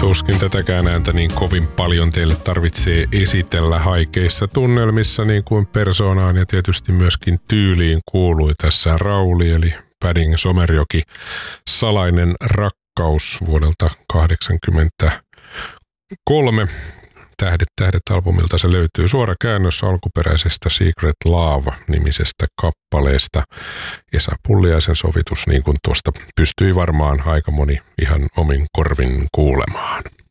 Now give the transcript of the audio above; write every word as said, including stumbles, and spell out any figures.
tuskin tätäkään ääntä niin kovin paljon teille tarvitsee esitellä haikeissa tunnelmissa niin kuin persoonaan ja tietysti myöskin tyyliin kuului tässä Rauli eli Padding Somerjoki Salainen rakkaus vuodelta kahdeksankymmentäkolme. Tähdet tähdet albumilta se löytyy. Suora käännös alkuperäisestä Secret Love-nimisestä kappaleesta. Esa Pulliaisen sovitus, niin kuin tuosta pystyi varmaan aika moni ihan omin korvin kuulemaan.